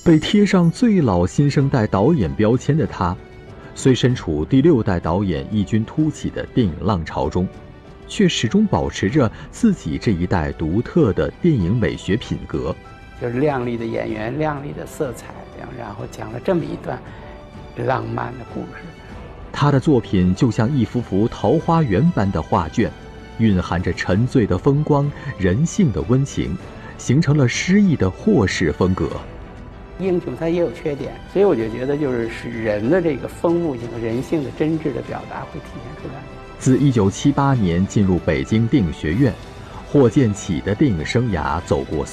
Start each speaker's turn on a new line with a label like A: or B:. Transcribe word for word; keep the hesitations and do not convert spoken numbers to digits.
A: 被贴上最老新生代导演标签的他，虽身处第六代导演异军突起的电影浪潮中，却始终保持着自己这一代独特的电影美学品格。
B: 就是亮丽的演员，亮丽的色彩，然后讲了这么一段浪漫的故事。
A: 他的作品就像一幅幅桃花源般的画卷，蕴含着沉醉的风光、人性的温情，形成了诗意的霍氏风格。
B: 英雄他也有缺点，所以我就觉得就是使人的这个丰富性和人性的真挚的表达会体现出来。
A: 自一九七八年进入北京电影学院，霍建起的电影生涯走过